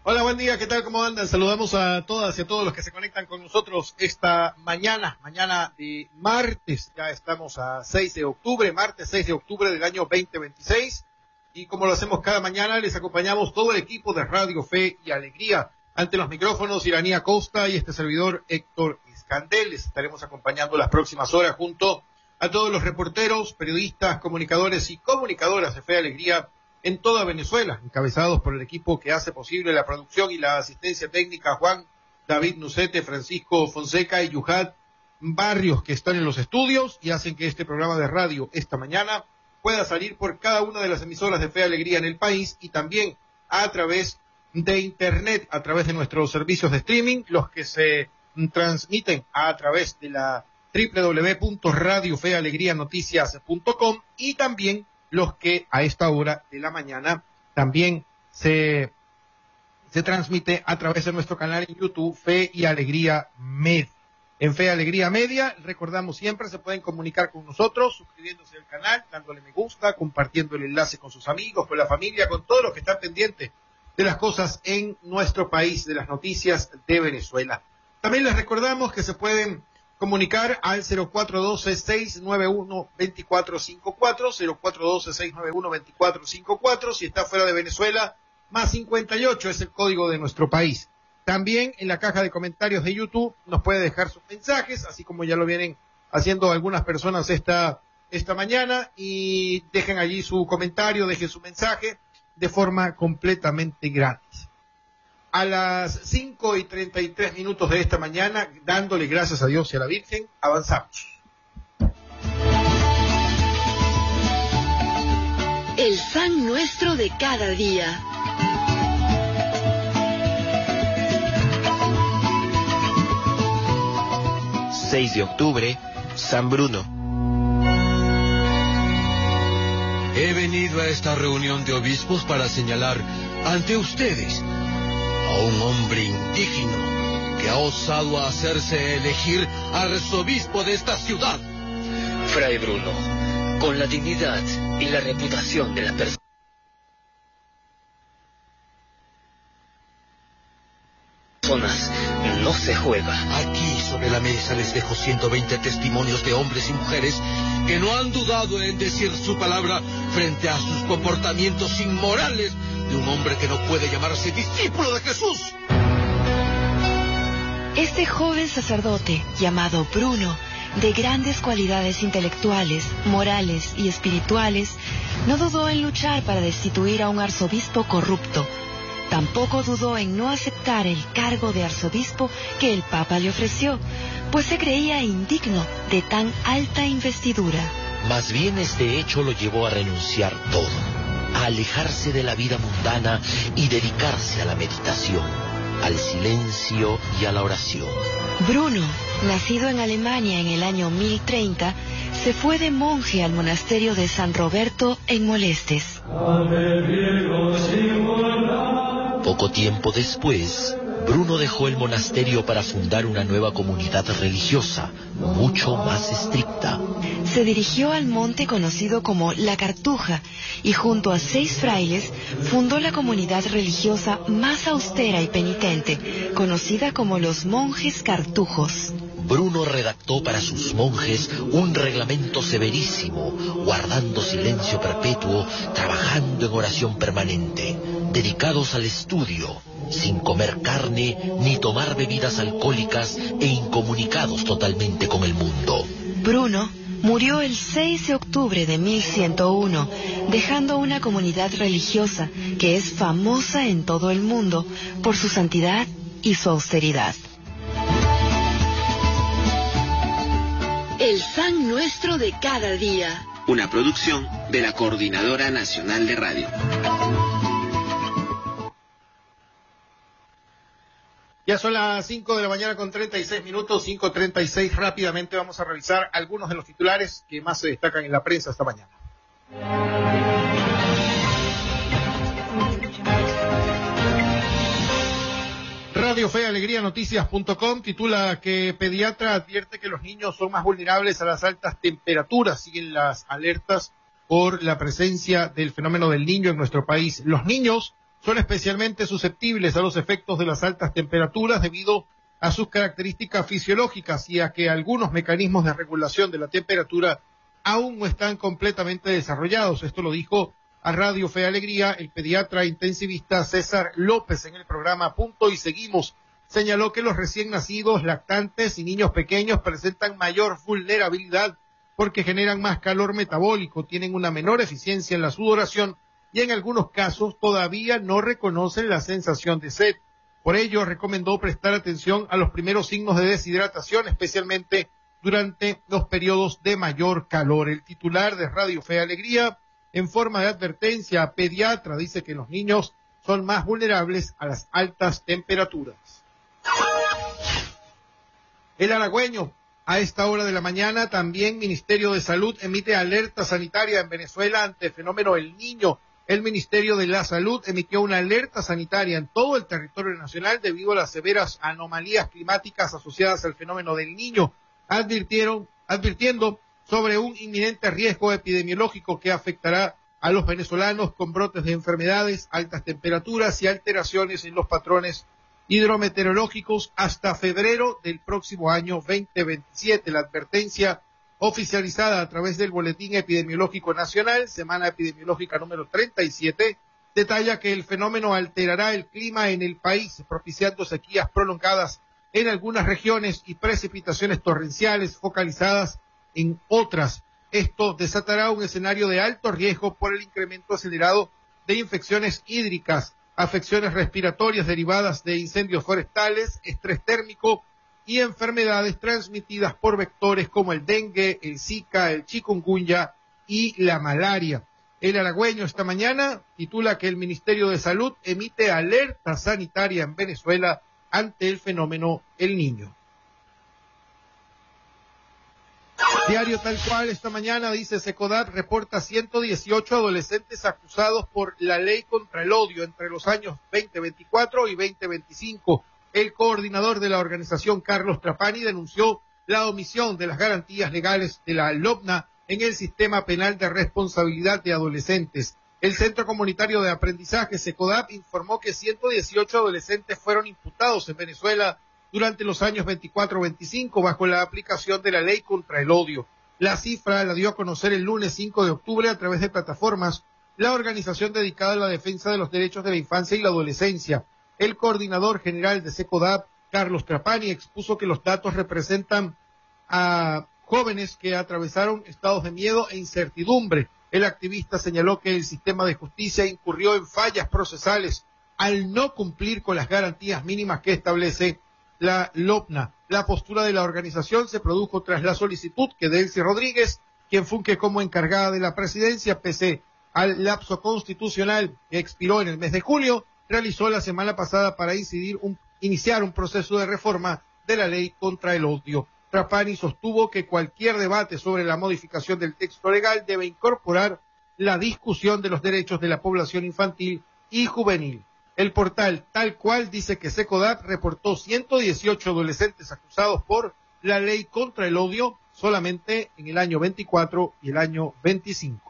Hola, buen día, ¿qué tal? ¿Cómo andan? Saludamos a todas y a todos los que se conectan con nosotros esta mañana de martes. Ya estamos a 6 de octubre, martes 6 de octubre del año 2026. Y como lo hacemos cada mañana, les acompañamos todo el equipo de Radio Fe y Alegría. Ante los micrófonos, Iranía Costa y este servidor, Héctor Escandel. Les estaremos acompañando las próximas horas junto a todos los reporteros, periodistas, comunicadores y comunicadoras de Fe y Alegría en toda Venezuela, encabezados por el equipo que hace posible la producción y la asistencia técnica, Juan David Nucete, Francisco Fonseca y Yuhat Barrios, que están en los estudios y hacen que este programa de radio esta mañana pueda salir por cada una de las emisoras de Fe y Alegría en el país y también a través de internet, a través de nuestros servicios de streaming, los que se transmiten a través de la www.radiofealegrianoticias.com y también los que a esta hora de la mañana también se transmite a través de nuestro canal en YouTube, Fe y Alegría Media. En Fe y Alegría Media, recordamos siempre, se pueden comunicar con nosotros, suscribiéndose al canal, dándole me gusta, compartiendo el enlace con sus amigos, con la familia, con todos los que están pendientes de las cosas en nuestro país, de las noticias de Venezuela. También les recordamos que se pueden comunicar al 0412-691-2454, 0412-691-2454, si está fuera de Venezuela, más 58 es el código de nuestro país. También en la caja de comentarios de YouTube nos puede dejar sus mensajes, así como ya lo vienen haciendo algunas personas esta mañana, y dejen allí su comentario, dejen su mensaje de forma completamente gratis. A las 5:33 de esta mañana, dándole gracias a Dios y a la Virgen, avanzamos. El San Nuestro de cada día. ...6 de octubre, San Bruno. He venido a esta reunión de obispos para señalar ante ustedes a un hombre indigno que ha osado hacerse elegir arzobispo de esta ciudad. Fray Bruno, con la dignidad y la reputación de las personas no se juega. Aquí sobre la mesa les dejo 120 testimonios de hombres y mujeres que no han dudado en decir su palabra frente a sus comportamientos inmorales de un hombre que no puede llamarse discípulo de Jesús. Este joven sacerdote, llamado Bruno, de grandes cualidades intelectuales, morales y espirituales, no dudó en luchar para destituir a un arzobispo corrupto. Tampoco dudó en no aceptar el cargo de arzobispo que el Papa le ofreció, pues se creía indigno de tan alta investidura. Más bien este hecho lo llevó a renunciar todo, a alejarse de la vida mundana y dedicarse a la meditación, al silencio y a la oración. Bruno, nacido en Alemania en el año 1030, se fue de monje al monasterio de San Roberto en Molestes. Poco tiempo después, Bruno dejó el monasterio para fundar una nueva comunidad religiosa, mucho más estricta. Se dirigió al monte conocido como La Cartuja y junto a 6 frailes fundó la comunidad religiosa más austera y penitente, conocida como los monjes cartujos. Bruno redactó para sus monjes un reglamento severísimo, guardando silencio perpetuo, trabajando en oración permanente, dedicados al estudio, sin comer carne ni tomar bebidas alcohólicas e incomunicados totalmente con el mundo. Bruno murió el 6 de octubre de 1101, dejando una comunidad religiosa que es famosa en todo el mundo por su santidad y su austeridad. El San Nuestro de cada día. Una producción de la Coordinadora Nacional de Radio. Ya son las 5 de la mañana con 36 minutos, 5:36. Rápidamente vamos a revisar algunos de los titulares que más se destacan en la prensa esta mañana. Radio Fe Alegría Noticias.com titula que pediatra advierte que los niños son más vulnerables a las altas temperaturas. Siguen las alertas por la presencia del fenómeno del Niño en nuestro país. Los niños son especialmente susceptibles a los efectos de las altas temperaturas debido a sus características fisiológicas y a que algunos mecanismos de regulación de la temperatura aún no están completamente desarrollados. Esto lo dijo a Radio Fe y Alegría el pediatra intensivista César López en el programa Punto y Seguimos. Señaló que los recién nacidos, lactantes y niños pequeños presentan mayor vulnerabilidad porque generan más calor metabólico, tienen una menor eficiencia en la sudoración y en algunos casos todavía no reconocen la sensación de sed. Por ello, recomendó prestar atención a los primeros signos de deshidratación, especialmente durante los periodos de mayor calor. El titular de Radio Fe y Alegría, en forma de advertencia, pediatra, dice que los niños son más vulnerables a las altas temperaturas. El Aragüeño, a esta hora de la mañana, también Ministerio de Salud emite alerta sanitaria en Venezuela ante el fenómeno El Niño. El Ministerio de la Salud emitió una alerta sanitaria en todo el territorio nacional debido a las severas anomalías climáticas asociadas al fenómeno del Niño, advirtiendo sobre un inminente riesgo epidemiológico que afectará a los venezolanos con brotes de enfermedades, altas temperaturas y alteraciones en los patrones hidrometeorológicos hasta febrero del próximo año 2027. La advertencia oficializada a través del Boletín Epidemiológico Nacional, Semana Epidemiológica número 37, detalla que el fenómeno alterará el clima en el país, propiciando sequías prolongadas en algunas regiones y precipitaciones torrenciales focalizadas en otras. Esto desatará un escenario de alto riesgo por el incremento acelerado de infecciones hídricas, afecciones respiratorias derivadas de incendios forestales, estrés térmico y enfermedades transmitidas por vectores como el dengue, el zika, el chikungunya y la malaria. El Aragüeño esta mañana titula que el Ministerio de Salud emite alerta sanitaria en Venezuela ante el fenómeno El Niño. Diario Tal Cual esta mañana dice Secodat reporta 118 adolescentes acusados por la ley contra el odio entre los años 2024 y 2025. El coordinador de la organización, Carlos Trapani, denunció la omisión de las garantías legales de la LOPNA en el sistema penal de responsabilidad de adolescentes. El Centro Comunitario de Aprendizaje, SECODAP, informó que 118 adolescentes fueron imputados en Venezuela durante los años 24-25 bajo la aplicación de la ley contra el odio. La cifra la dio a conocer el lunes 5 de octubre a través de plataformas la organización dedicada a la defensa de los derechos de la infancia y la adolescencia. El coordinador general de SECODAP, Carlos Trapani, expuso que los datos representan a jóvenes que atravesaron estados de miedo e incertidumbre. El activista señaló que el sistema de justicia incurrió en fallas procesales al no cumplir con las garantías mínimas que establece la LOPNA. La postura de la organización se produjo tras la solicitud que Delcy Rodríguez, quien funge como encargada de la presidencia, pese al lapso constitucional que expiró en el mes de julio, realizó la semana pasada para iniciar un proceso de reforma de la ley contra el odio. Trapani sostuvo que cualquier debate sobre la modificación del texto legal debe incorporar la discusión de los derechos de la población infantil y juvenil. El portal Tal Cual dice que SECODAP reportó 118 adolescentes acusados por la ley contra el odio solamente en el año 24 y el año 25.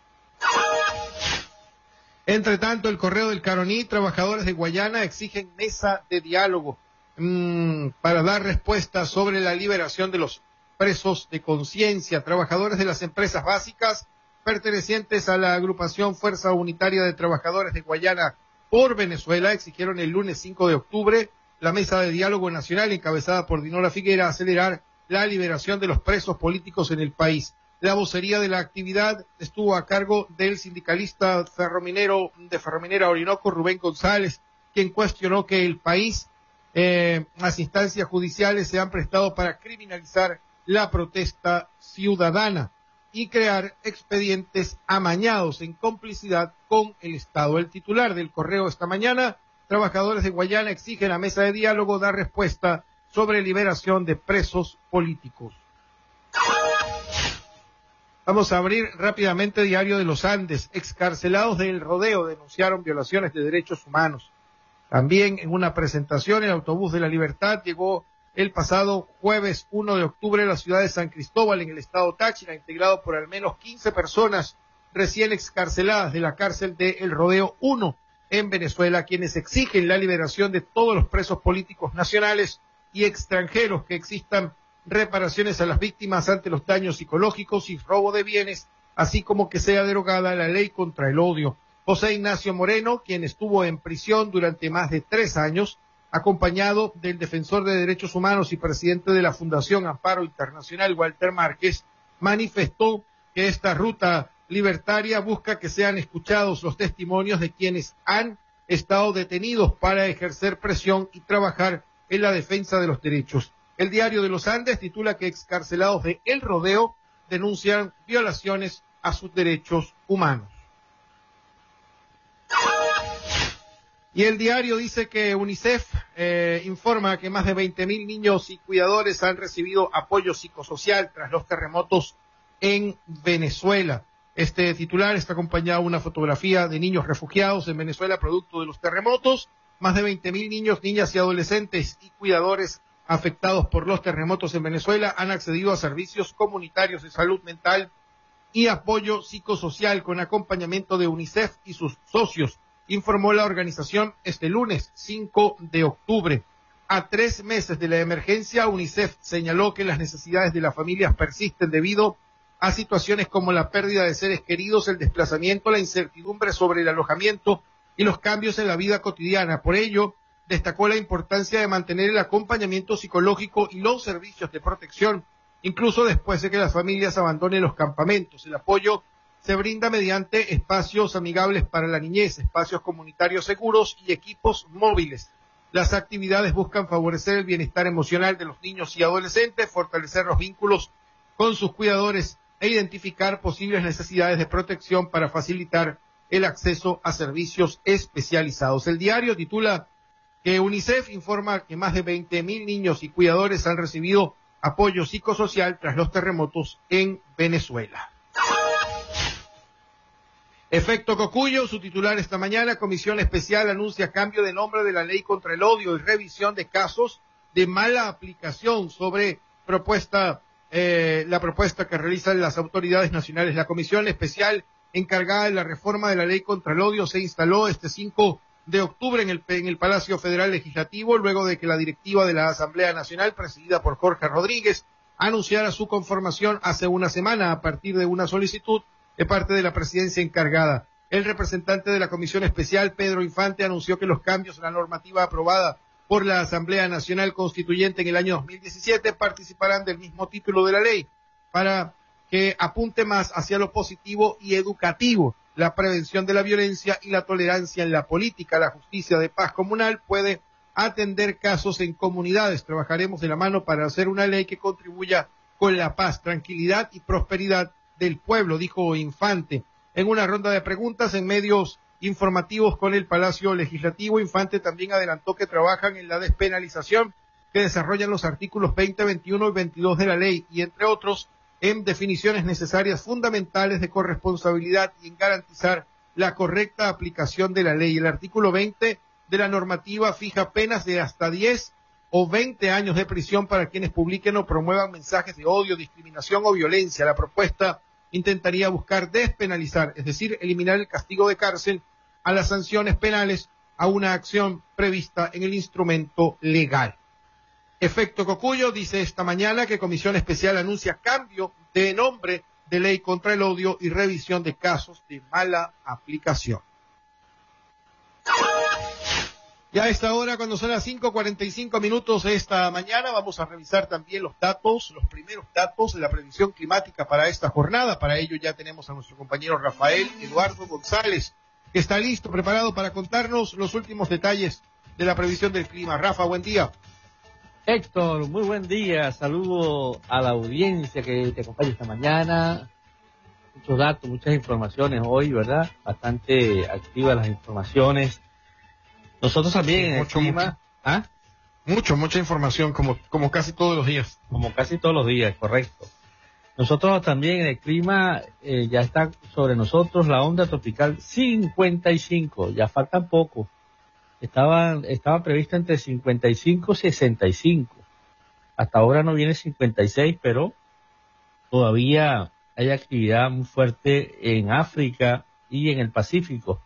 Entre tanto, el Correo del Caroní, trabajadores de Guayana exigen mesa de diálogo para dar respuesta sobre la liberación de los presos de conciencia. Trabajadores de las empresas básicas pertenecientes a la agrupación Fuerza Unitaria de Trabajadores de Guayana por Venezuela exigieron el lunes 5 de octubre la mesa de diálogo nacional encabezada por Dinora Figuera acelerar la liberación de los presos políticos en el país. La vocería de la actividad estuvo a cargo del sindicalista de Ferrominera Orinoco, Rubén González, quien cuestionó que el país, las instancias judiciales se han prestado para criminalizar la protesta ciudadana y crear expedientes amañados en complicidad con el Estado. El titular del Correo esta mañana, trabajadores de Guayana exigen a mesa de diálogo dar respuesta sobre liberación de presos políticos. Vamos a abrir rápidamente Diario de los Andes. Excarcelados del Rodeo denunciaron violaciones de derechos humanos. También en una presentación, el autobús de la Libertad llegó el pasado jueves 1 de octubre a la ciudad de San Cristóbal, en el estado Táchira, integrado por al menos 15 personas recién excarceladas de la cárcel de El Rodeo 1. en Venezuela, quienes exigen la liberación de todos los presos políticos nacionales y extranjeros, que existan reparaciones a las víctimas ante los daños psicológicos y robo de bienes, así como que sea derogada la ley contra el odio. José Ignacio Moreno, quien estuvo en prisión durante más de 3 años, acompañado del defensor de derechos humanos y presidente de la Fundación Amparo Internacional, Walter Márquez, manifestó que esta ruta libertaria busca que sean escuchados los testimonios de quienes han estado detenidos para ejercer presión y trabajar en la defensa de los derechos. El Diario de los Andes titula que excarcelados de El Rodeo denuncian violaciones a sus derechos humanos. Y el diario dice que UNICEF informa que más de 20.000 niños y cuidadores han recibido apoyo psicosocial tras los terremotos en Venezuela. Este titular está acompañado de una fotografía de niños refugiados en Venezuela producto de los terremotos. Más de 20.000 niños, niñas y adolescentes y cuidadores afectados por los terremotos en Venezuela han accedido a servicios comunitarios de salud mental y apoyo psicosocial con acompañamiento de UNICEF y sus socios, informó la organización este lunes 5 de octubre. A 3 meses de la emergencia, UNICEF señaló que las necesidades de las familias persisten debido a situaciones como la pérdida de seres queridos, el desplazamiento, la incertidumbre sobre el alojamiento y los cambios en la vida cotidiana. Por ello, destacó la importancia de mantener el acompañamiento psicológico y los servicios de protección, incluso después de que las familias abandonen los campamentos. El apoyo se brinda mediante espacios amigables para la niñez, espacios comunitarios seguros y equipos móviles. Las actividades buscan favorecer el bienestar emocional de los niños y adolescentes, fortalecer los vínculos con sus cuidadores e identificar posibles necesidades de protección para facilitar el acceso a servicios especializados. El diario titula que UNICEF informa que más de 20.000 niños y cuidadores han recibido apoyo psicosocial tras los terremotos en Venezuela. Efecto Cocuyo, su titular esta mañana, Comisión Especial anuncia cambio de nombre de la ley contra el odio y revisión de casos de mala aplicación sobre la propuesta que realizan las autoridades nacionales. La Comisión Especial encargada de la reforma de la ley contra el odio se instaló este 5 de octubre en el Palacio Federal Legislativo, luego de que la directiva de la Asamblea Nacional, presidida por Jorge Rodríguez, anunciara su conformación hace una semana a partir de una solicitud de parte de la presidencia encargada. El representante de la Comisión Especial, Pedro Infante, anunció que los cambios en la normativa aprobada por la Asamblea Nacional Constituyente en el año 2017 participarán del mismo título de la ley, para que apunte más hacia lo positivo y educativo, la prevención de la violencia y la tolerancia en la política. La justicia de paz comunal puede atender casos en comunidades. Trabajaremos de la mano para hacer una ley que contribuya con la paz, tranquilidad y prosperidad del pueblo, dijo Infante. En una ronda de preguntas en medios informativos con el Palacio Legislativo, Infante también adelantó que trabajan en la despenalización que desarrollan los artículos 20, 21 y 22 de la ley y, entre otros, en definiciones necesarias fundamentales de corresponsabilidad y en garantizar la correcta aplicación de la ley. El artículo 20 de la normativa fija penas de hasta 10 o 20 años de prisión para quienes publiquen o promuevan mensajes de odio, discriminación o violencia. La propuesta intentaría buscar despenalizar, es decir, eliminar el castigo de cárcel a las sanciones penales a una acción prevista en el instrumento legal. Efecto Cocuyo dice esta mañana que Comisión Especial anuncia cambio de nombre de ley contra el odio y revisión de casos de mala aplicación. Y a esta hora, cuando son las 5:45 de esta mañana, vamos a revisar también los primeros datos de la previsión climática para esta jornada. Para ello ya tenemos a nuestro compañero Rafael Eduardo González, que está listo, preparado para contarnos los últimos detalles de la previsión del clima. Rafa, buen día. Héctor, muy buen día. Saludo a la audiencia que te acompaña esta mañana. Muchos datos, muchas informaciones hoy, ¿verdad? Bastante activas las informaciones. Nosotros también en el clima... ¿Ah? Mucha información, como casi todos los días. Como casi todos los días, correcto. Nosotros también en el clima, ya está sobre nosotros la onda tropical 55, ya falta poco. Estaba prevista entre 55 y 65. Hasta ahora no viene 56, pero todavía hay actividad muy fuerte en África y en el Pacífico.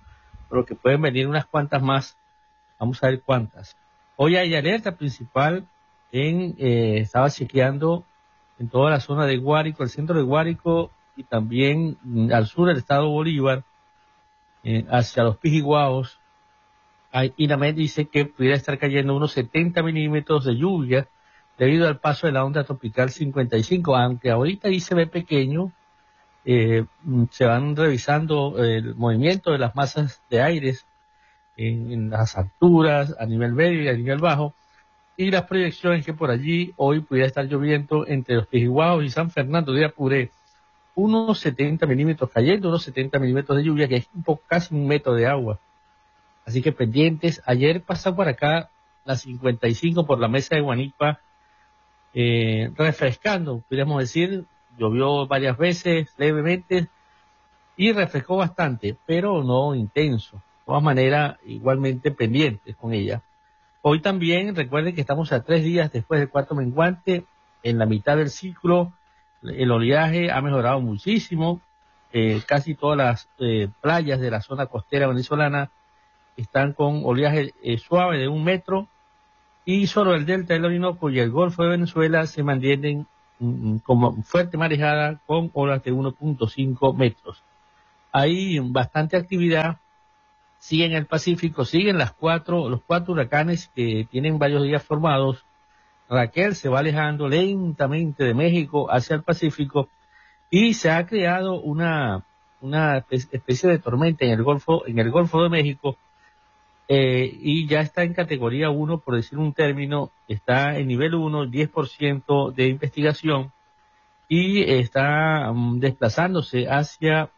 pero que pueden venir unas cuantas más. Vamos a ver cuántas. Hoy hay alerta principal estaba chequeando en toda la zona de Guárico, el centro de Guárico y también al sur del estado Bolívar, hacia los Pijiguaos. INAMED dice que pudiera estar cayendo unos 70 milímetros de lluvia debido al paso de la onda tropical 55, aunque ahorita ahí se ve pequeño. Se van revisando el movimiento de las masas de aires en las alturas, a nivel medio y a nivel bajo, y las proyecciones que por allí hoy pudiera estar lloviendo entre los Pijiguaos y San Fernando de Apure, unos 70 milímetros cayendo, unos 70 milímetros de lluvia, que es casi un metro de agua. Así que pendientes. Ayer pasó por acá la 55 por la mesa de Guanipa, refrescando, podríamos decir. Llovió varias veces, levemente, y refrescó bastante, pero no intenso. De todas maneras, igualmente pendientes con ella. Hoy también, recuerden que estamos a 3 días después del cuarto menguante, en la mitad del ciclo. El oleaje ha mejorado muchísimo. Casi todas las playas de la zona costera venezolana están con oleaje suave de 1 metro, y solo el delta del Orinoco y el Golfo de Venezuela se mantienen como fuerte marejada con olas de 1.5 metros. Hay bastante actividad, sigue en el Pacífico, siguen los 4 huracanes que tienen varios días formados. Raquel se va alejando lentamente de México hacia el Pacífico y se ha creado una especie de tormenta en el Golfo de México, y ya está en categoría 1, por decir un término. Está en nivel 1, 10% de investigación, y está desplazándose hacia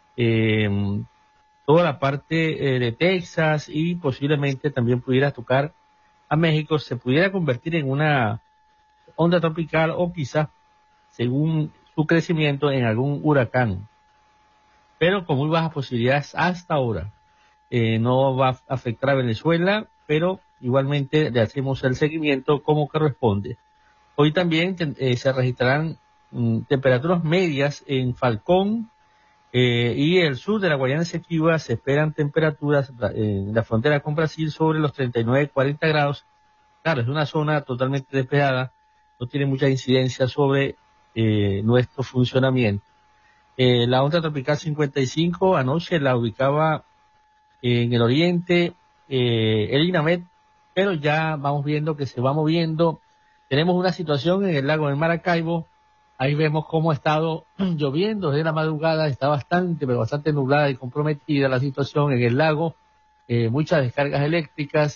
toda la parte de Texas, y posiblemente también pudiera tocar a México. Se pudiera convertir en una onda tropical o quizás, según su crecimiento, en algún huracán, pero con muy bajas posibilidades hasta ahora. No va a afectar a Venezuela, pero igualmente le hacemos el seguimiento como corresponde. Hoy también se registrarán temperaturas medias en Falcón y el sur de la Guayana Esequiba. Se esperan temperaturas en la frontera con Brasil sobre los 39-40 grados. Claro, es una zona totalmente despejada, no tiene mucha incidencia sobre nuestro funcionamiento. La onda tropical 55 anoche la ubicaba en el oriente, el INAMED, pero ya vamos viendo que se va moviendo. Tenemos una situación en el lago de Maracaibo. Ahí vemos cómo ha estado lloviendo desde la madrugada. Está bastante nublada y comprometida la situación en el lago. Muchas descargas eléctricas,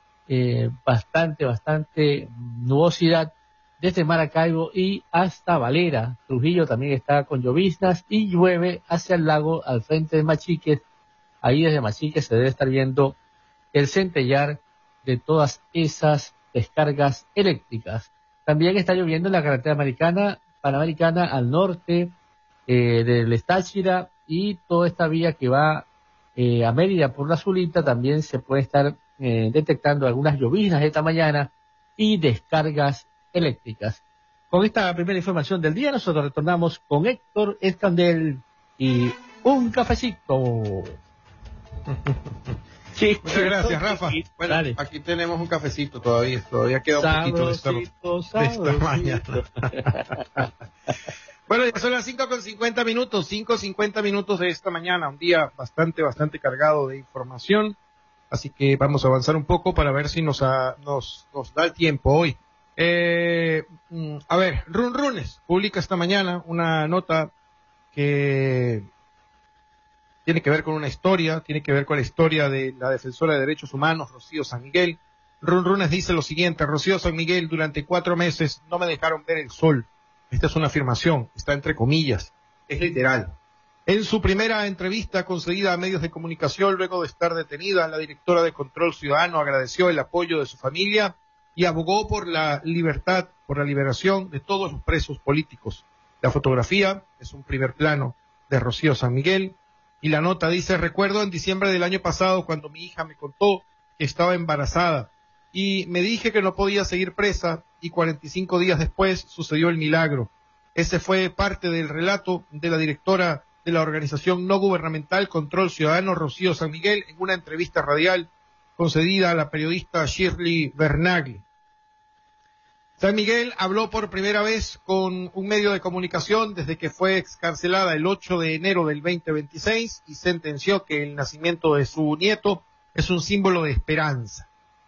bastante nubosidad desde Maracaibo y hasta Valera. Trujillo también está con lloviznas y llueve hacia el lago al frente de Machiques. Ahí desde Machiques se debe estar viendo el centellar de todas esas descargas eléctricas. También está lloviendo en la carretera panamericana al norte del Táchira, y toda esta vía que va a Mérida por la Zulita. También se puede estar detectando algunas lloviznas esta mañana y descargas eléctricas. Con esta primera información del día, nosotros retornamos con Héctor Escandel y un cafecito. Sí, muchas gracias, Rafa. Bueno, dale. Aquí tenemos un cafecito todavía queda un poquito de esta mañana. Bueno, ya son las 5:50 minutos, 5:50 minutos de esta mañana, un día bastante cargado de información, así que vamos a avanzar un poco para ver si nos da el tiempo hoy. A ver, Runrunes publica esta mañana una nota que tiene que ver con una historia, tiene que ver con la historia de la defensora de derechos humanos, Rocío San Miguel. Runrunes dice lo siguiente: Rocío San Miguel, durante 4 meses no me dejaron ver el sol. Esta es una afirmación, está entre comillas, es literal. En su primera entrevista concedida a medios de comunicación luego de estar detenida, la directora de Control Ciudadano agradeció el apoyo de su familia y abogó por la libertad, por la liberación de todos los presos políticos. La fotografía es un primer plano de Rocío San Miguel. Y la nota dice: recuerdo en diciembre del año pasado cuando mi hija me contó que estaba embarazada y me dije que no podía seguir presa, y 45 días después sucedió el milagro. Ese fue parte del relato de la directora de la organización no gubernamental Control Ciudadano, Rocío San Miguel, en una entrevista radial concedida a la periodista Shirley Bernagli. San Miguel habló por primera vez con un medio de comunicación desde que fue excarcelada el 8 de enero del 2026 y sentenció que el nacimiento de su nieto es un símbolo de esperanza.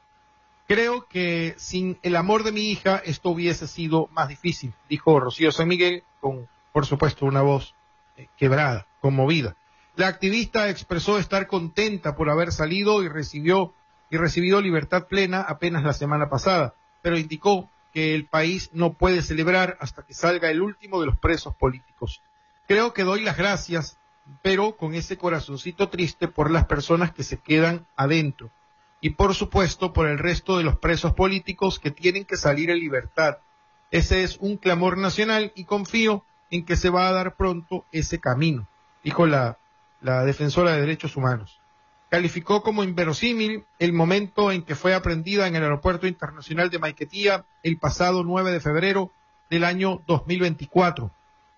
Creo que sin el amor de mi hija esto hubiese sido más difícil, dijo Rocío San Miguel con, por supuesto, una voz quebrada, conmovida. La activista expresó estar contenta por haber salido y recibido libertad plena apenas la semana pasada, pero indicó que el país no puede celebrar hasta que salga el último de los presos políticos. Creo que doy las gracias, pero con ese corazoncito triste por las personas que se quedan adentro y por supuesto por el resto de los presos políticos que tienen que salir en libertad. Ese es un clamor nacional y confío en que se va a dar pronto ese camino, dijo la defensora de derechos humanos. Calificó como inverosímil el momento en que fue aprehendida en el Aeropuerto Internacional de Maiquetía el pasado 9 de febrero del año 2024.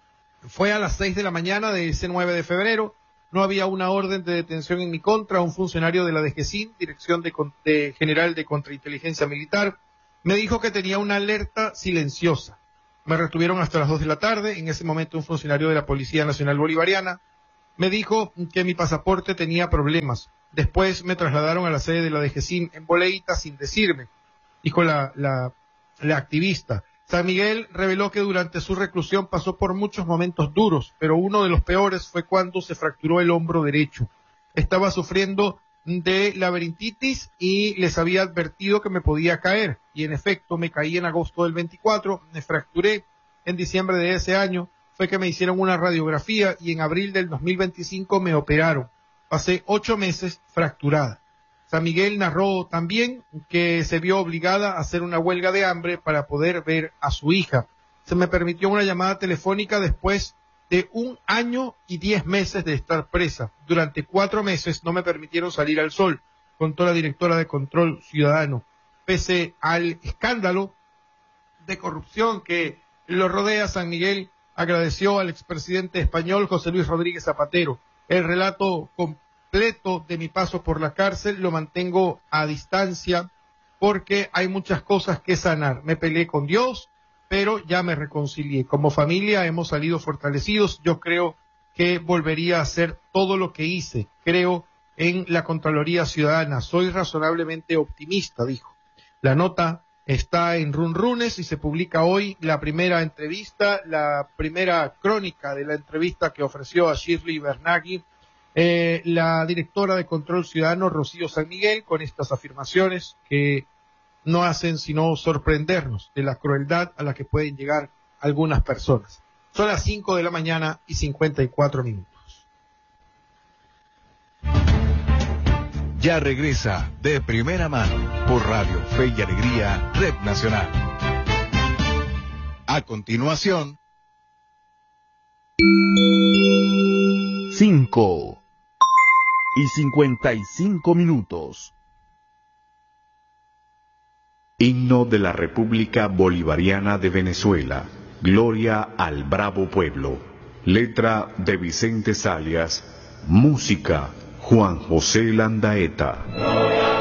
Fue a las 6 de la mañana de ese 9 de febrero, no había una orden de detención en mi contra. Un funcionario de la DGCIN, Dirección General de Contrainteligencia Militar, me dijo que tenía una alerta silenciosa. Me retuvieron hasta las 2 de la tarde, en ese momento un funcionario de la Policía Nacional Bolivariana me dijo que mi pasaporte tenía problemas. Después me trasladaron a la sede de la DGCIN en Boleita sin decirme, dijo la activista. San Miguel reveló que durante su reclusión pasó por muchos momentos duros, pero uno de los peores fue cuando se fracturó el hombro derecho. Estaba sufriendo de laberintitis y les había advertido que me podía caer, y en efecto me caí en agosto del 24, me fracturé en diciembre de ese año, fue que me hicieron una radiografía y en abril del 2025 me operaron. Pasé 8 meses fracturada. San Miguel narró también que se vio obligada a hacer una huelga de hambre para poder ver a su hija. Se me permitió una llamada telefónica después de 1 año y 10 meses de estar presa. Durante 4 meses no me permitieron salir al sol, contó la directora de Control Ciudadano. Pese al escándalo de corrupción que lo rodea, San Miguel agradeció al expresidente español José Luis Rodríguez Zapatero. El relato completo de mi paso por la cárcel lo mantengo a distancia porque hay muchas cosas que sanar. Me peleé con Dios, pero ya me reconcilié. Como familia hemos salido fortalecidos. Yo creo que volvería a hacer todo lo que hice. Creo en la Contraloría Ciudadana. Soy razonablemente optimista, dijo. La nota está en Runrunes y se publica hoy la primera entrevista, la primera crónica de la entrevista que ofreció a Shirley Bernagli, la directora de Control Ciudadano, Rocío San Miguel, con estas afirmaciones que no hacen sino sorprendernos de la crueldad a la que pueden llegar algunas personas. Son las 5 de la mañana y 54 minutos. Ya regresa De Primera Mano por Radio Fe y Alegría, Red Nacional. A continuación, 5:55. Himno de la República Bolivariana de Venezuela. Gloria al bravo pueblo. Letra de Vicente Salias. Música Juan José Landaeta.